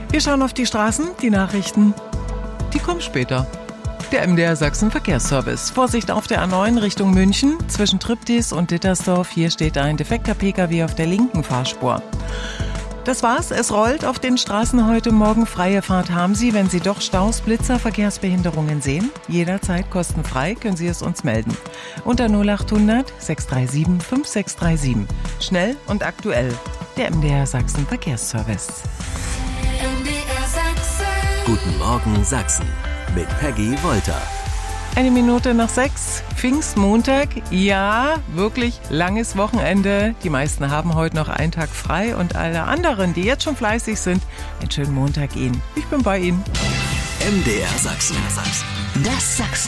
Wir schauen auf die Straßen, die Nachrichten, die kommen später. Der MDR Sachsen Verkehrsservice. Vorsicht auf der A9 Richtung München. Zwischen Triptis und Dittersdorf. Hier steht ein defekter Pkw auf der linken Fahrspur. Das war's. Es rollt auf den Straßen heute Morgen. Freie Fahrt haben Sie. Wenn Sie doch Staus, Blitzer, Verkehrsbehinderungen sehen, jederzeit kostenfrei können Sie es uns melden. Unter 0800 637 5637. Schnell und aktuell. Der MDR Sachsen Verkehrsservice. MDR Sachsen. Guten Morgen Sachsen mit Peggy Wolter. 1:06, Pfingstmontag. Ja, wirklich langes Wochenende. Die meisten haben heute noch einen Tag frei und alle anderen, die jetzt schon fleißig sind, einen schönen Montag Ihnen. Ich bin bei Ihnen. MDR Sachsen. Das Sachsen.